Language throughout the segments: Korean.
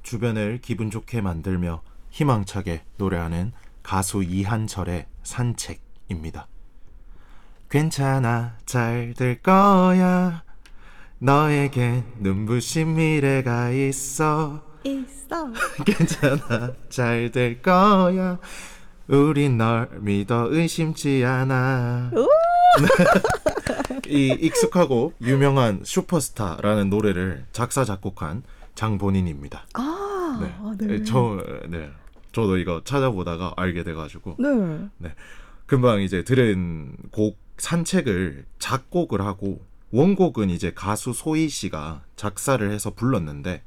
주변을 기분 좋게 만들며 희망차게 노래하는 가수 이한철의 산책입니다. 괜찮아 잘 될 거야 너에겐 눈부신 미래가 있어 괜찮아 잘 될 거야 우린 널 믿어 의심치 않아. 이 익숙하고 유명한 슈퍼스타라는 노래를 작사 작곡한 장본인입니다. 네. 저도 이거 찾아보다가 알게 돼가지고 네. 금방 이제 들은 곡 산책을 작곡을 하고 원곡은 이제 가수 소희 씨가 작사를 해서 불렀는데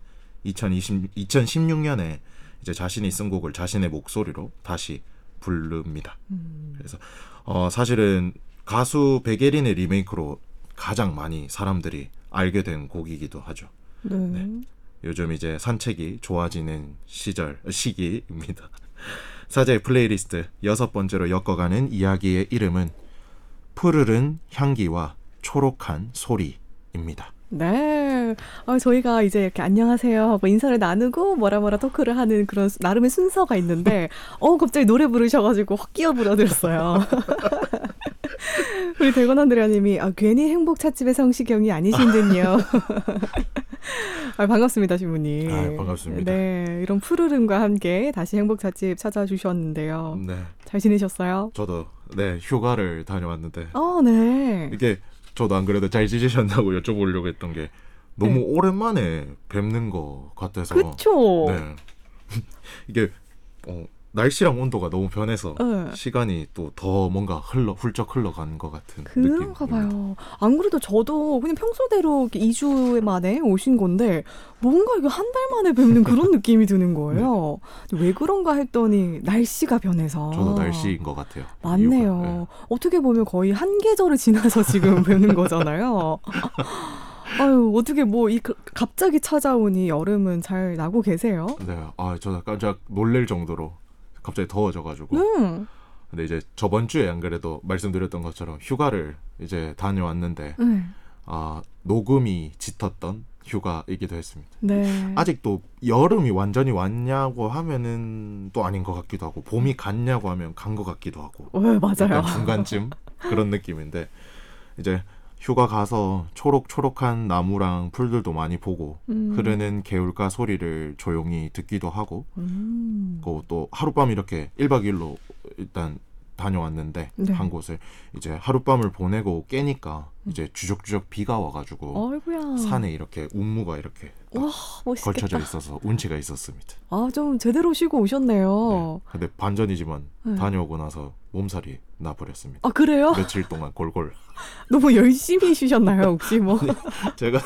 2016년에 이제 자신이 쓴 곡을 자신의 목소리로 다시 부릅니다. 그래서 사실은 가수 백예린의 리메이크로 가장 많이 사람들이 알게 된 곡이기도 하죠. 네. 요즘 이제 산책이 좋아지는 시기입니다. 사자의 플레이리스트 6번째로 엮어가는 이야기의 이름은 푸르른 향기와 초록한 소리입니다. 네. 저희가 이제 이렇게 안녕하세요 하고 인사를 나누고 뭐라 토크를 하는 그런 나름의 순서가 있는데 갑자기 노래 부르셔가지고 확 끼어들었어요. 우리 대건 안드레아님이 괜히 행복 찻집의 성시경이 아니신 듯요. 반갑습니다, 신부님. 반갑습니다. 네, 이런 푸르름과 함께 다시 행복 찻집 찾아주셨는데요. 네. 잘 지내셨어요? 저도 휴가를 다녀왔는데. 네. 이게 저도 안 그래도 잘 지내셨냐고 여쭤보려고 했던 게 너무 오랜만에 뵙는 것 같아서. 그렇죠. 네. 이게 날씨랑 온도가 너무 변해서 시간이 또 더 뭔가 훌쩍 흘러간 것 같은 그런가 봐요. 안 그래도 저도 그냥 평소대로 2주 만에 오신 건데 뭔가 이게 한 달 만에 뵙는 그런 느낌이 드는 거예요. 왜 그런가 했더니 날씨가 변해서. 저도 날씨인 것 같아요. 맞네요. 네. 어떻게 보면 거의 한 계절을 지나서 지금 뵙는 거잖아요. 아유, 어떻게 갑자기 찾아오니 여름은 잘 나고 계세요? 네. 저 깜짝 놀랄 정도로 갑자기 더워져가지고. 근데 이제 저번 주에 안 그래도 말씀드렸던 것처럼 휴가를 이제 다녀왔는데 녹음이 짙었던 휴가이기도 했습니다. 네. 아직도 여름이 완전히 왔냐고 하면은 또 아닌 것 같기도 하고 봄이 갔냐고 하면 간 것 같기도 하고. 맞아요. 약간 중간쯤 그런 느낌인데 이제 휴가 가서 초록초록한 나무랑 풀들도 많이 보고 흐르는 개울가 소리를 조용히 듣기도 하고 또 하룻밤 이렇게 1박 2일로 일단 다녀왔는데 한 곳을 이제 하룻밤을 보내고 깨니까 이제 주적주적 비가 와가지고 아이고야. 산에 이렇게 운무가 이렇게 걸쳐져 있어서 운치가 있었습니다. 좀 제대로 쉬고 오셨네요. 네. 근데 반전이지만 다녀오고 나서 몸살이 나버렸습니다. 그래요? 며칠 동안 골골. 너무 열심히 쉬셨나요, 혹시 뭐? 제가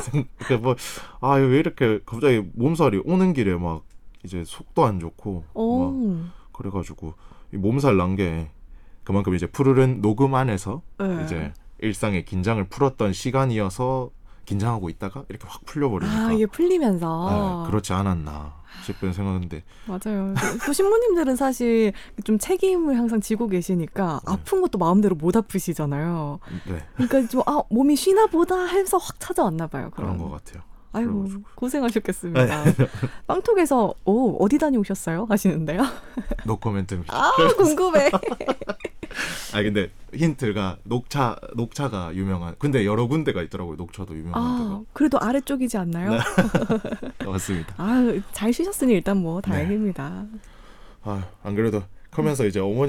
왜 이렇게 갑자기 몸살이 오는 길에 막 이제 속도 안 좋고 막 그래가지고 이 몸살 난 게 그만큼 이제 푸르른 녹음 안에서 이제 일상의 긴장을 풀었던 시간이어서 긴장하고 있다가 이렇게 확 풀려버리니까 이게 풀리면서 그렇지 않았나 싶은 생각인데 맞아요. 또 신부님들은 사실 좀 책임을 항상 지고 계시니까 아픈 것도 마음대로 못 아프시잖아요. 네. 그러니까 좀 몸이 쉬나 보다 해서 확 찾아왔나 봐요. 그런 것 같아요. 아이고 고생하셨겠습니다. 빵톡에서 어디 다녀오셨어요? 하시는데요. 노코멘트입니다. 궁금해. 근데 힌트가 녹차가 유명한. 근데 여러 군데가 있더라고요. 녹차도 유명한 데가. 그래도 아래쪽이지 않나요? 네. 맞습니다. 잘 쉬셨으니 일단 다행입니다. 안 그래도 크면서 이제 어머니